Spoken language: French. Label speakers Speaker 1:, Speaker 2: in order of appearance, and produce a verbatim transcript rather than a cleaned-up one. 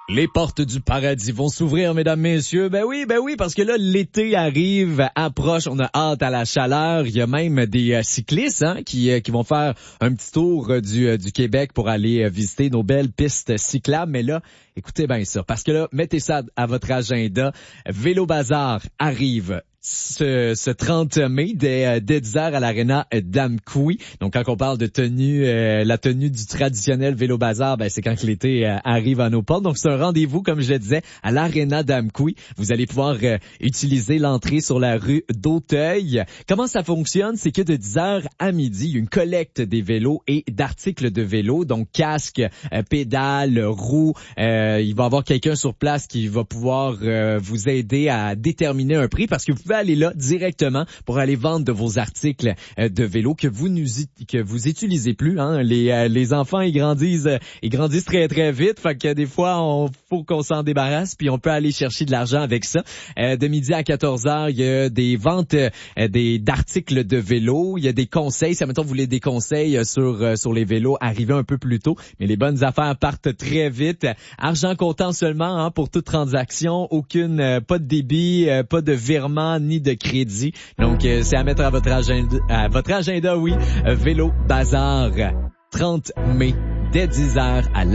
Speaker 1: Les portes du paradis vont s'ouvrir, mesdames, messieurs. Ben oui, ben oui, parce que là, l'été arrive, approche, on a hâte à la chaleur. Il y a même des euh, cyclistes hein, qui, euh, qui vont faire un petit tour euh, du, euh, du Québec pour aller euh, visiter nos belles pistes cyclables. Mais là, écoutez bien ça, parce que là, mettez ça à votre agenda. Vélo Bazar arrive ce, ce trente mai dès, dès dix heures à l'Arena d'Amqui. Donc quand on parle de tenue, euh, la tenue du traditionnel Vélo Bazar, ben c'est quand que l'été euh, arrive à nos portes. Donc c'est un rendez-vous, comme je le disais, à l'Arena d'Amqui. Vous allez pouvoir euh, utiliser l'entrée sur la rue d'Auteuil. Comment ça fonctionne? C'est que de dix heures à midi, il y a une collecte des vélos et d'articles de vélo, donc casque, euh, pédales, roues. Euh, il va y avoir quelqu'un sur place qui va pouvoir euh, vous aider à déterminer un prix parce que vous pouvez aller là directement pour aller vendre de vos articles euh, de vélo que vous nous que vous utilisez plus. Hein. Les euh, les enfants ils grandissent euh, ils grandissent très très vite, fait que des fois on faut qu'on s'en débarrasse puis on peut aller chercher de l'argent avec ça. Euh, de midi à quatorze heures, il y a des ventes euh, des d'articles de vélo, il y a des conseils. Si mettons vous voulez des conseils sur euh, sur les vélos, arrivez un peu plus tôt, mais les bonnes affaires partent très vite. Argent comptant seulement hein, pour toute transaction, aucune euh, pas de débit, euh, pas de virement ni de crédit. Donc euh, c'est à mettre à votre agenda, à votre agenda oui. Euh, Vélo Bazar trente mai dès dix heures à la